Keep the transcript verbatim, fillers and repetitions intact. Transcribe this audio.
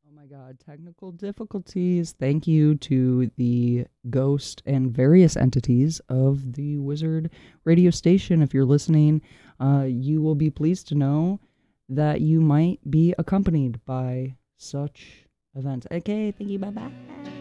Oh my God, technical difficulties. Thank you to the ghost and various entities of the Wizard radio station. If you're listening, uh, you will be pleased to know that you might be accompanied by such events. Okay, thank you. Bye bye.